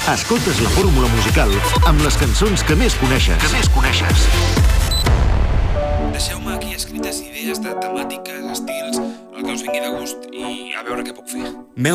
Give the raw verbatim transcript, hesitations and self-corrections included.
Escoltes la fórmula musical amb les cançons que més coneixes. Que més coneixes. Deixeu-me aquí escrites idees de temàtiques, estils, el que us vingui de gust i a veure què puc fer. Meu